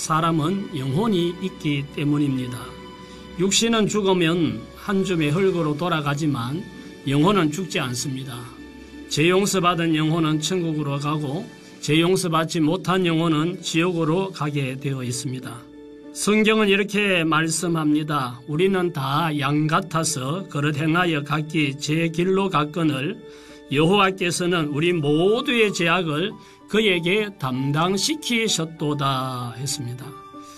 사람은 영혼이 있기 때문입니다. 육신은 죽으면 한 줌의 흙으로 돌아가지만 영혼은 죽지 않습니다. 죄 용서받은 영혼은 천국으로 가고 죄 용서받지 못한 영혼은 지옥으로 가게 되어 있습니다. 성경은 이렇게 말씀합니다. 우리는 다 양 같아서 그릇 행하여 각기 제 길로 갔거늘 여호와께서는 우리 모두의 죄악을 그에게 담당시키셨도다 했습니다.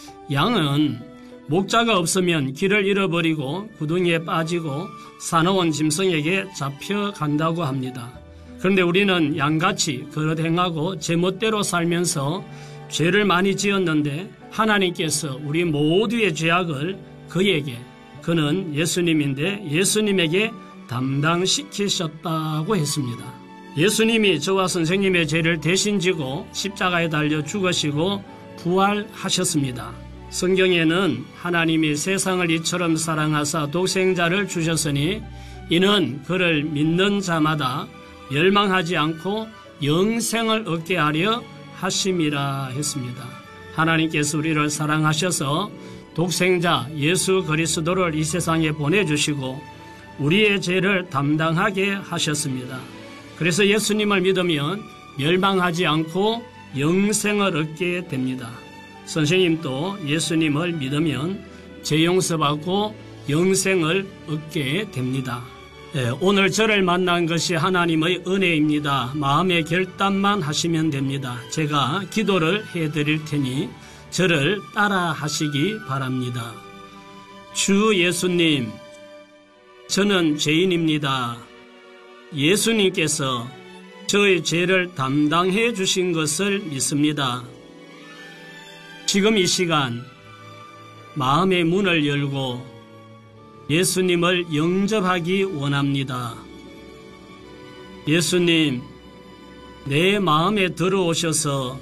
양은 목자가 없으면 길을 잃어버리고 구덩이에 빠지고 사나운 짐승에게 잡혀간다고 합니다. 그런데 우리는 양같이 그릇 행하고 제멋대로 살면서 죄를 많이 지었는데 하나님께서 우리 모두의 죄악을 그에게, 그는 예수님인데 예수님에게 담당시키셨다고 했습니다. 예수님이 저와 선생님의 죄를 대신 지고 십자가에 달려 죽으시고 부활하셨습니다. 성경에는 하나님이 세상을 이처럼 사랑하사 독생자를 주셨으니 이는 그를 믿는 자마다 멸망하지 않고 영생을 얻게 하려 하심이라 했습니다. 하나님께서 우리를 사랑하셔서 독생자 예수 그리스도를 이 세상에 보내주시고 우리의 죄를 담당하게 하셨습니다. 그래서 예수님을 믿으면 멸망하지 않고 영생을 얻게 됩니다. 선생님도 예수님을 믿으면 죄 용서받고 영생을 얻게 됩니다. 오늘 저를 만난 것이 하나님의 은혜입니다. 마음의 결단만 하시면 됩니다. 제가 기도를 해드릴 테니 저를 따라 하시기 바랍니다. 주 예수님, 저는 죄인입니다. 예수님께서 저의 죄를 담당해 주신 것을 믿습니다. 지금 이 시간 마음의 문을 열고 예수님을 영접하기 원합니다. 예수님, 내 마음에 들어오셔서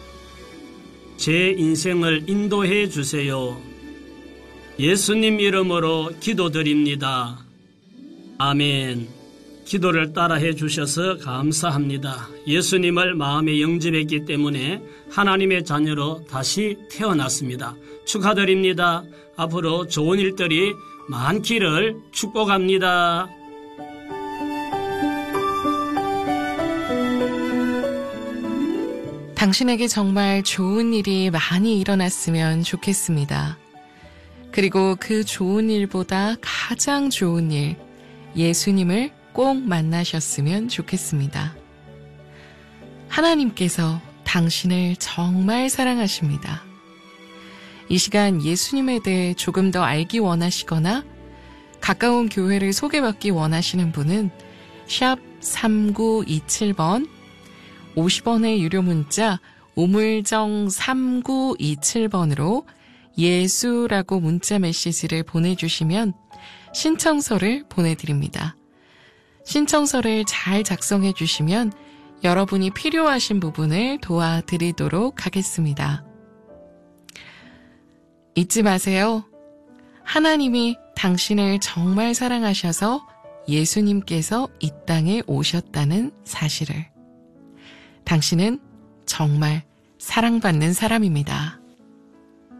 제 인생을 인도해 주세요. 예수님 이름으로 기도드립니다. 아멘. 기도를 따라해 주셔서 감사합니다. 예수님을 마음에 영접했기 때문에 하나님의 자녀로 다시 태어났습니다. 축하드립니다. 앞으로 좋은 일들이 많기를 축복합니다. 당신에게 정말 좋은 일이 많이 일어났으면 좋겠습니다. 그리고 그 좋은 일보다 가장 좋은 일, 예수님을 꼭 만나셨으면 좋겠습니다. 하나님께서 당신을 정말 사랑하십니다. 이 시간 예수님에 대해 조금 더 알기 원하시거나 가까운 교회를 소개받기 원하시는 분은 샵 3927번 50원의 유료 문자 우물정 3927번으로 예수라고 문자 메시지를 보내주시면 신청서를 보내드립니다. 신청서를 잘 작성해 주시면 여러분이 필요하신 부분을 도와드리도록 하겠습니다. 잊지 마세요. 하나님이 당신을 정말 사랑하셔서 예수님께서 이 땅에 오셨다는 사실을. 당신은 정말 사랑받는 사람입니다.